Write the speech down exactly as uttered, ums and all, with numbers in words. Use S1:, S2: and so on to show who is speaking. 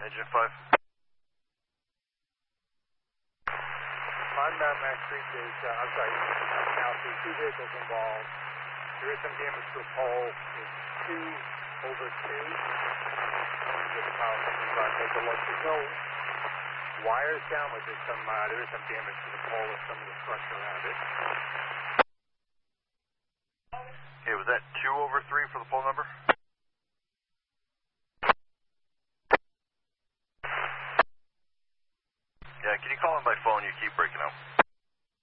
S1: Engine five.
S2: On uh, Max Creek is, uh, I'm sorry, now see two vehicles involved. There is some damage to a pole. It's two over two. Get the power company by take a look. There's no wires down, but there's some, uh, there is some damage to the pole and some of the structure around it.
S1: Okay, was that two over three for the pole number?